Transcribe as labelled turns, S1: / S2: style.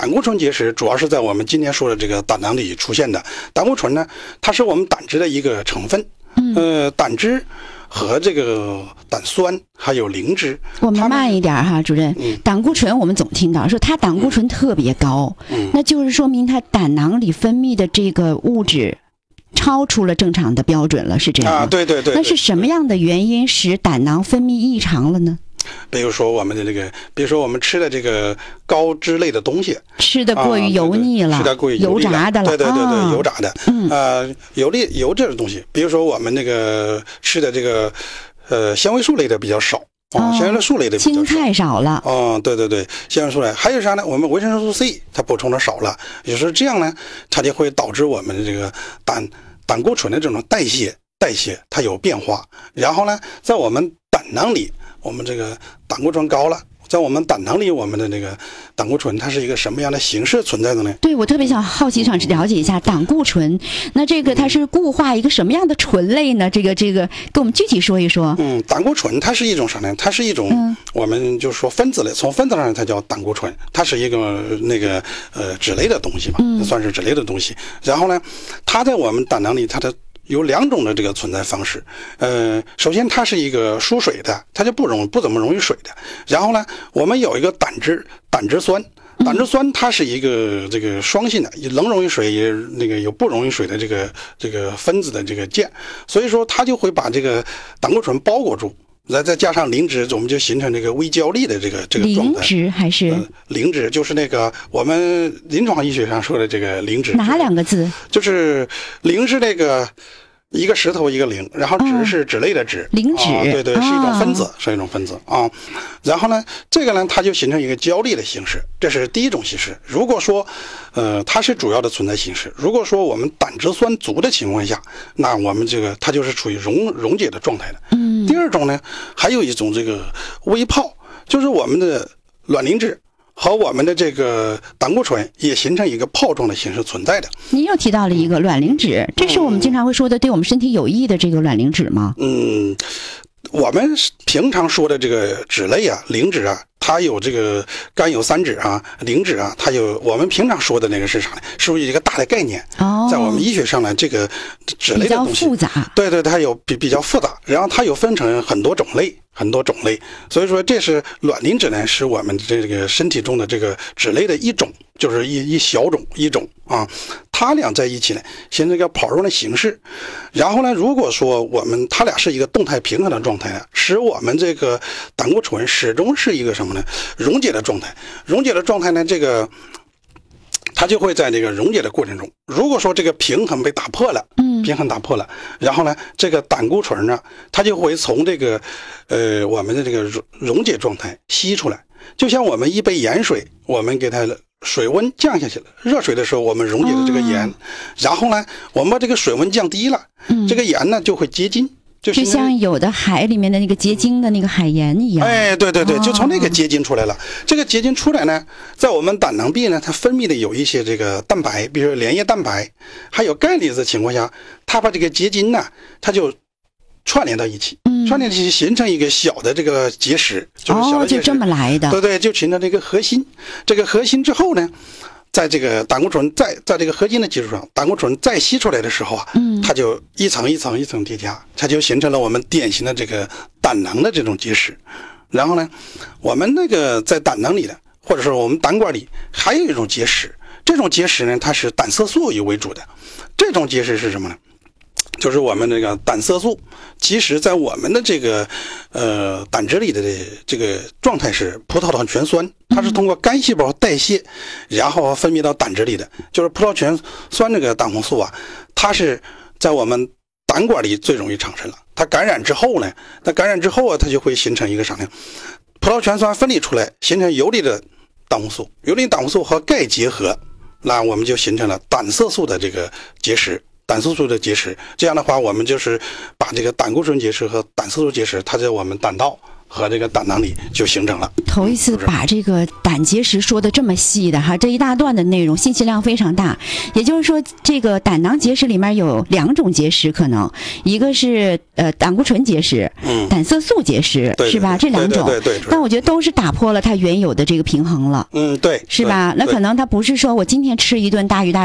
S1: 胆固醇结石主要是在我们今天说的这个胆囊里出现的。胆固醇呢，它是我们胆汁的一个成分。胆汁和这个胆酸还有磷脂，
S2: 我们慢一点哈，主任。胆固醇我们总听到说它胆固醇特别高，那就是说明它胆囊里分泌的这个物质超出了正常的标准了，是这样吗？
S1: 对。
S2: 那是什么样的原因使胆囊分泌异常了呢？
S1: 比如说我们的这个，比如说我们吃的这个高脂类的东西，
S2: 吃的过于油腻了，
S1: 吃的过于
S2: 油炸的了，
S1: 对，油炸的，油这种东西，比如说我们那个吃的这个纤维素类的比较少。纤维素类的比较少，
S2: 青菜少了。
S1: 对，纤维素类还有啥呢？我们维生素 C 它补充的少了，有时候这样呢，它就会导致我们的这个胆固醇的这种代谢它有变化。然后呢，在我们胆囊里，我们这个胆固醇高了。在我们胆囊里，我们的那个胆固醇它是一个什么样的形式存在的呢？
S2: 对，我特别好奇想了解一下胆固醇，那这个它是固化一个什么样的醇类呢？这个跟我们具体说一说。
S1: 胆固醇它是一种啥呢？它是一种我们就说分子类，从分子上它叫胆固醇，它是一个那个脂类的东西嘛，算是脂类的东西。然后呢，它在我们胆囊里，它的有2种的这个存在方式。首先它是一个疏水的，它就不怎么容易水的。然后呢，我们有一个胆汁酸，胆汁酸它是一个这个双性的，能容易水也那个有不容易水的这个分子的这个键，所以说它就会把这个胆固醇包裹住。再加上磷脂，我们就形成这个微焦粒的这个状态。
S2: 磷脂还是
S1: 磷脂，就是那个我们临床医学上说的这个磷脂。
S2: 哪2个字？
S1: 就是磷是那个一个石头一个磷，然后脂是脂类的脂。
S2: 磷脂。
S1: 对，是一种分子，是一种分子啊。然后呢，这个呢，它就形成一个焦粒的形式，这是第一种形式。如果说，它是主要的存在形式。如果说我们胆汁酸足的情况下，那我们这个它就是处于溶解的状态的。第二种呢，还有一种这个微泡，就是我们的卵磷脂和我们的这个胆固醇也形成一个泡状的形式存在的。
S2: 您又提到了一个卵磷脂，这是我们经常会说的对我们身体有益的这个卵磷脂吗？
S1: 我们平常说的这个脂类啊，磷脂啊，它有这个甘油三酯啊、磷脂啊，它有我们平常说的那个是啥呢？属于一个大的概念。在我们医学上呢，这个脂类的东西
S2: 比较复杂。
S1: 对，它有比较复杂，然后它有分成很多种类。所以说这是卵磷脂呢，是我们这个身体中的这个脂类的一种，就是一小种啊。它俩在一起呢，形成一个泡状的形式。然后呢，如果说它俩是一个动态平衡的状态呢，使我们这个胆固醇始终是一个什么呢？溶解的状态。溶解的状态呢，这个它就会在这个溶解的过程中，如果说这个平衡被打破了，然后呢，这个胆固醇呢，它就会从这个我们的这个溶解状态吸出来，就像我们一杯盐水，我们给它水温降下去了，热水的时候我们溶解的这个盐，然后呢，我们把这个水温降低了，这个盐呢就会结晶。
S2: 就像有的海里面的那个结晶的那个海盐一样。
S1: 对，就从那个结晶出来了。这个结晶出来呢，在我们胆囊壁呢，它分泌的有一些这个蛋白，比如说连叶蛋白，还有钙离子的情况下，它把这个结晶呢，它就串联到一起，形成一个小的这个结石，就是小的结石。
S2: 就这么来的。
S1: 对，就形成这个核心。这个核心之后呢，在这个胆固醇在这个核心的基础上，胆固醇再吸出来的时候啊，它就一层一层叠加，它就形成了我们典型的这个胆囊的这种结石。然后呢，我们那个在胆囊里的，或者说我们胆管里还有一种结石，这种结石呢，它是胆色素为主的。这种结石是什么呢？就是我们这个胆色素，其实在我们的这个胆汁里的这个状态是葡萄糖醛酸，它是通过肝细胞代谢，然后分泌到胆汁里的。就是葡萄醛酸这个胆红素啊，它是在我们胆管里最容易产生了。它感染之后呢，它就会形成一个啥呢？葡萄醛酸分离出来，形成游离的胆红素，游离胆红素和钙结合，那我们就形成了胆色素的这个结石。胆色素的结石，这样的话，我们就是把这个胆固醇结石和胆色素结石，它在我们胆道和这个胆囊里就形成了。
S2: 头一次把这个胆结石说的这么细的哈，这一大段的内容信息量非常大。也就是说，这个胆囊结石里面有2种结石可能，一个是胆固醇结石，胆色素结石，是吧？这2种。
S1: 对。
S2: 但我觉得都是打破了它原有的这个平衡了。
S1: 对，
S2: 是吧？那可能它不是说我今天吃一顿大鱼大